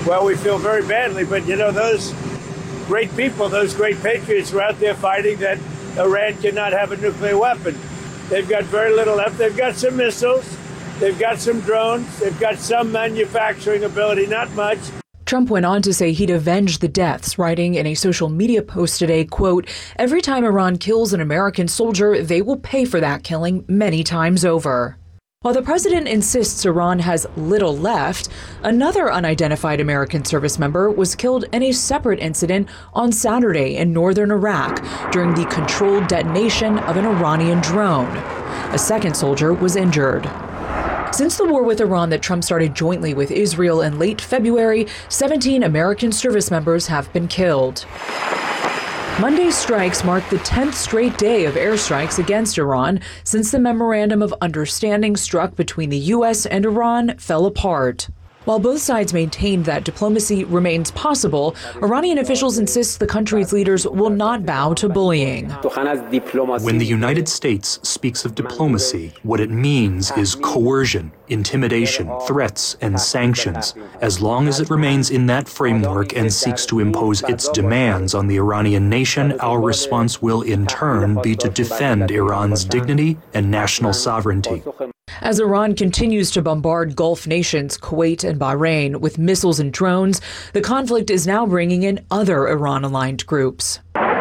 well, we feel very badly. But, those great people, those great patriots were out there fighting that Iran cannot have a nuclear weapon. They've got very little left. They've got some missiles. They've got some drones. They've got some manufacturing ability, not much. Trump went on to say he'd avenge the deaths, writing in a social media post today, quote, "Every time Iran kills an American soldier, they will pay for that killing many times over." While the president insists Iran has little left, another unidentified American service member was killed in a separate incident on Saturday in northern Iraq during the controlled detonation of an Iranian drone. A second soldier was injured. Since the war with Iran that Trump started jointly with Israel in late February, 17 American service members have been killed. Monday's strikes marked the 10th straight day of airstrikes against Iran since the memorandum of understanding struck between the U.S. and Iran fell apart. While both sides maintained that diplomacy remains possible, Iranian officials insist the country's leaders will not bow to bullying. When the United States speaks of diplomacy, what it means is coercion, intimidation, threats, and sanctions. As long as it remains in that framework and seeks to impose its demands on the Iranian nation, our response will in turn be to defend Iran's dignity and national sovereignty. As Iran continues to bombard Gulf nations, Kuwait and Bahrain, with missiles and drones, the conflict is now bringing in other Iran-aligned groups.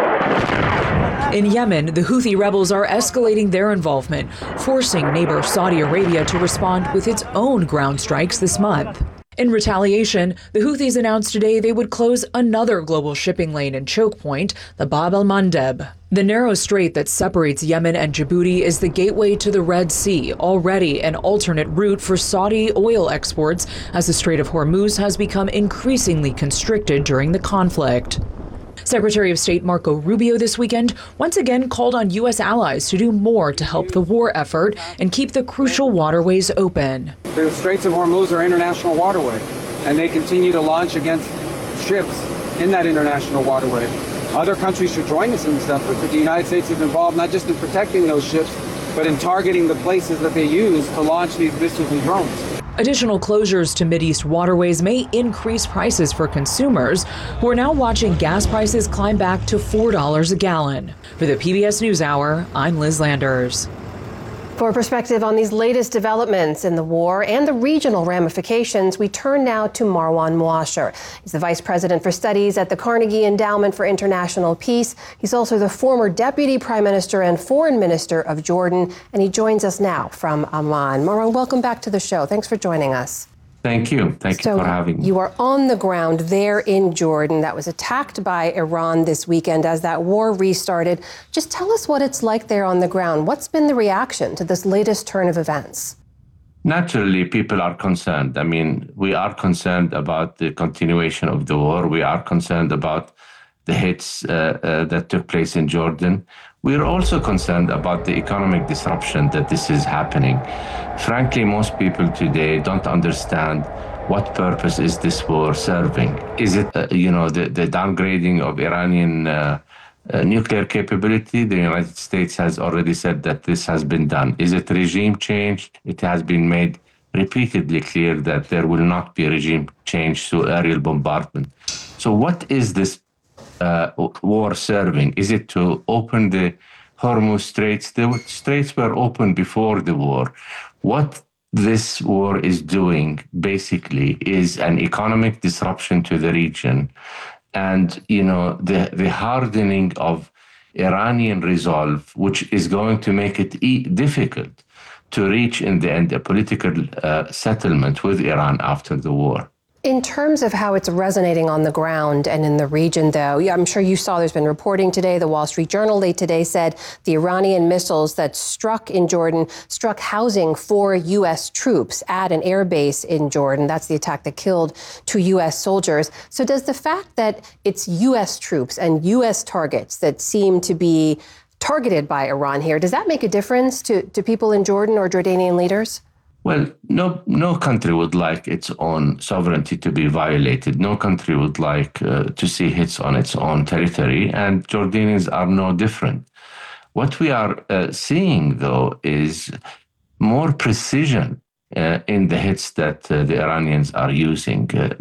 In Yemen, the Houthi rebels are escalating their involvement, forcing neighbor Saudi Arabia to respond with its own ground strikes this month. In retaliation, the Houthis announced today they would close another global shipping lane and choke point, the Bab el-Mandeb. The narrow strait that separates Yemen and Djibouti is the gateway to the Red Sea, already an alternate route for Saudi oil exports, as the Strait of Hormuz has become increasingly constricted during the conflict. Secretary of State Marco Rubio this weekend once again called on U.S. allies to do more to help the war effort and keep the crucial waterways open. The Straits of Hormuz are international waterway, and they continue to launch against ships in that international waterway. Other countries should join us in this effort, but the United States is involved not just in protecting those ships, but in targeting the places that they use to launch these missiles and drones. Additional closures to Mideast waterways may increase prices for consumers who are now watching gas prices climb back to $4 a gallon. For the PBS NewsHour, I'm Liz Landers. For perspective on these latest developments in the war and the regional ramifications, we turn now to Marwan Mouasher. He's the Vice President for Studies at the Carnegie Endowment for International Peace. He's also the former Deputy Prime Minister and Foreign Minister of Jordan, and he joins us now from Amman. Marwan, welcome back to the show. Thanks for joining us. Thank you. Thank you for having me. You are on the ground there in Jordan that was attacked by Iran this weekend as that war restarted. Just tell us what it's like there on the ground. What's been the reaction to this latest turn of events? Naturally, people are concerned. I mean, we are concerned about the continuation of the war. We are concerned about the hits that took place in Jordan. We're also concerned about the economic disruption that this is happening. Frankly, most people today don't understand what purpose is this war serving. Is it, the downgrading of Iranian nuclear capability? The United States has already said that this has been done. Is it regime change? It has been made repeatedly clear that there will not be regime change through aerial bombardment. So what is this war serving? Is it to open the Hormuz Straits? The straits were open before the war. What this war is doing basically is an economic disruption to the region, and the hardening of Iranian resolve, which is going to make it difficult to reach in the end a political settlement with Iran after the war. In terms of how it's resonating on the ground and in the region, though, I'm sure you saw there's been reporting today. The Wall Street Journal late today said the Iranian missiles that struck in Jordan struck housing for U.S. troops at an air base in Jordan. That's the attack that killed 2 U.S. soldiers. So does the fact that it's U.S. troops and U.S. targets that seem to be targeted by Iran here, does that make a difference to people in Jordan or Jordanian leaders? Well, no country would like its own sovereignty to be violated. No country would like to see hits on its own territory, and Jordanians are no different. What we are seeing, though, is more precision in the hits that the Iranians are using.